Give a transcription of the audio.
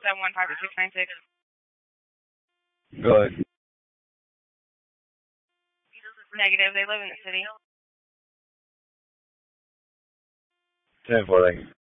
715-696. Go ahead. Negative. They live in the city. 10-4, thank you.